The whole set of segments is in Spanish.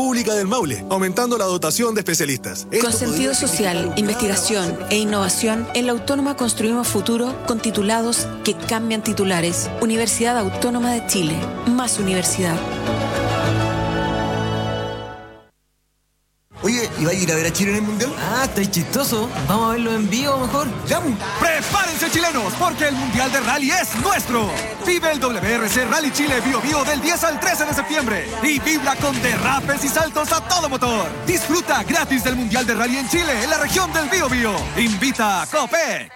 Pública del Maule, aumentando la dotación de especialistas. Con sentido social, investigación e innovación, en la Autónoma construimos futuro con titulados que cambian titulares. Universidad Autónoma de Chile. Más universidad. Oye, ¿y va a ir a ver a Chile en el Mundial? Ah, estáis chistoso. Vamos a verlo en vivo mejor. ¡Ya! ¡Prepárense, chilenos! Porque el Mundial de Rally es nuestro. Vive el WRC Rally Chile Bio Bio del 10 al 13 de septiembre. Y vibra con derrapes y saltos a todo motor. Disfruta gratis del Mundial de Rally en Chile, en la región del Bio Bio. Invita a Copec.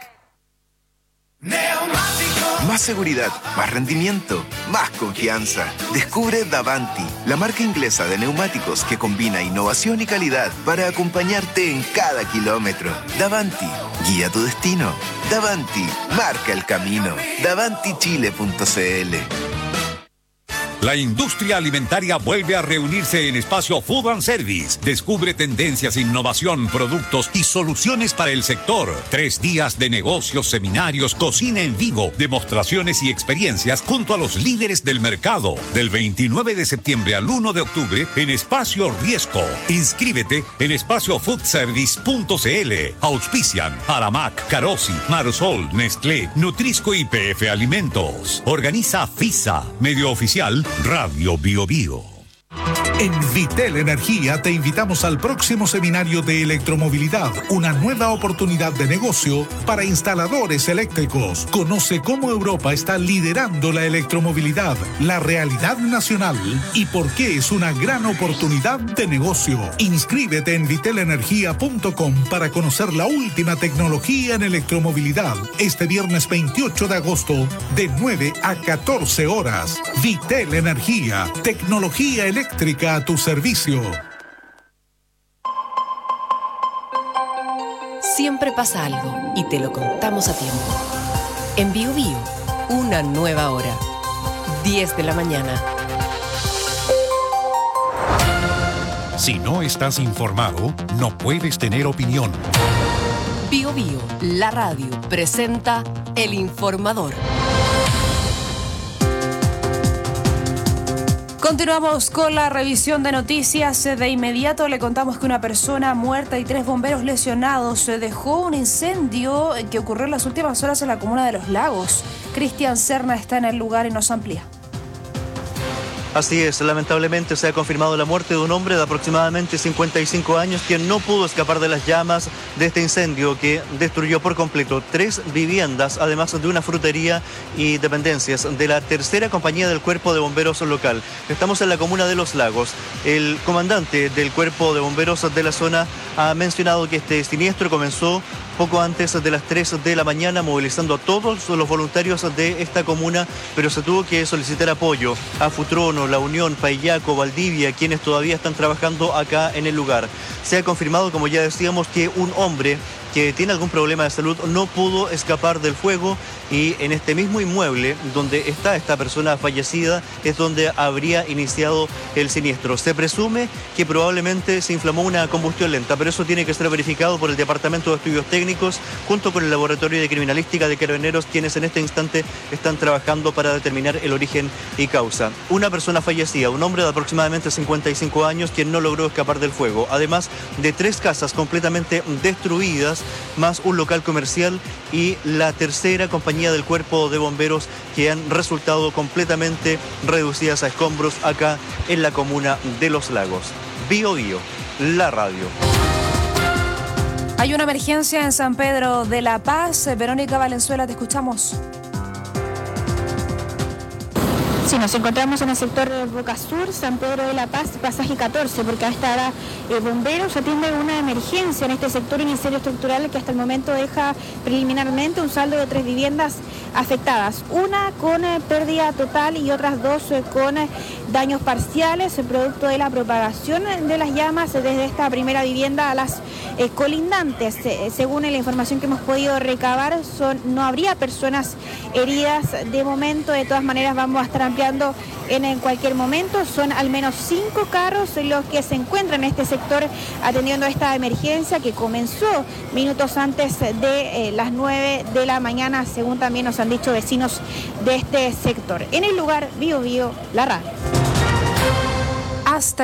Más seguridad, más rendimiento, más confianza. Descubre Davanti, la marca inglesa de neumáticos que combina innovación y calidad para acompañarte en cada kilómetro. Davanti, guía tu destino. Davanti, marca el camino. DavantiChile.cl. La industria alimentaria vuelve a reunirse en Espacio Food and Service. Descubre tendencias, innovación, productos y soluciones para el sector. 3 días de negocios, seminarios, cocina en vivo, demostraciones y experiencias junto a los líderes del mercado. Del 29 de septiembre al 1 de octubre en Espacio Riesco. Inscríbete en espaciofoodservice.cl. Auspician Aramac, Carosi, Marsol, Nestlé, Nutrisco y PF Alimentos. Organiza FISA, medio oficial Radio Bio Bio. En Vitel Energía te invitamos al próximo seminario de electromovilidad, una nueva oportunidad de negocio para instaladores eléctricos. Conoce cómo Europa está liderando la electromovilidad, la realidad nacional y por qué es una gran oportunidad de negocio. Inscríbete en vitelenergia.com para conocer la última tecnología en electromovilidad este viernes 28 de agosto de 9 a 14 horas. Vitel Energía, tecnología eléctrica a tu servicio. Siempre pasa algo y te lo contamos a tiempo. En Bio Bio, una nueva hora. 10 de la mañana. Si no estás informado, no puedes tener opinión. Bio Bio, la radio, presenta El Informador. Continuamos con la revisión de noticias. De inmediato le contamos que una persona muerta y 3 bomberos lesionados se dejó un incendio que ocurrió en las últimas horas en la comuna de Los Lagos. Cristian Serna está en el lugar y nos amplía. Así es, lamentablemente se ha confirmado la muerte de un hombre de aproximadamente 55 años quien no pudo escapar de las llamas de este incendio que destruyó por completo 3 viviendas, además de una frutería y dependencias de la tercera compañía del Cuerpo de Bomberos local. Estamos en la comuna de Los Lagos. El comandante del Cuerpo de Bomberos de la zona ha mencionado que este siniestro comenzó poco antes de las 3 de la mañana, movilizando a todos los voluntarios de esta comuna, pero se tuvo que solicitar apoyo a Futrono, La Unión, Paillaco, Valdivia, quienes todavía están trabajando acá en el lugar. Se ha confirmado, como ya decíamos, que un hombre que tiene algún problema de salud no pudo escapar del fuego y en este mismo inmueble donde está esta persona fallecida es donde habría iniciado el siniestro. Se presume que probablemente se inflamó una combustión lenta, pero eso tiene que ser verificado por el Departamento de Estudios Técnicos junto con el Laboratorio de Criminalística de Carabineros, quienes en este instante están trabajando para determinar el origen y causa. Una persona fallecida, un hombre de aproximadamente 55 años quien no logró escapar del fuego, además de 3 casas completamente destruidas, más un local comercial y la tercera compañía del Cuerpo de Bomberos que han resultado completamente reducidas a escombros acá en la comuna de Los Lagos. Bio Bio, la radio. Hay una emergencia en San Pedro de la Paz. Verónica Valenzuela, te escuchamos. Sí, nos encontramos en el sector de Boca Sur, San Pedro de la Paz, pasaje 14, porque a esta hora bomberos atienden una emergencia en este sector, un incendio estructural que hasta el momento deja preliminarmente un saldo de 3 viviendas afectadas, una con pérdida total y otras 2 con daños parciales, producto de la propagación de las llamas desde esta primera vivienda a las colindantes. Según la información que hemos podido recabar, no habría personas heridas de momento. De todas maneras vamos a estar ampliando en cualquier momento. Son al menos 5 carros los que se encuentran en este sector atendiendo esta emergencia que comenzó minutos antes de las 9 de la mañana, según también nos han dicho vecinos de este sector. En el lugar, Bio Bio, la radio.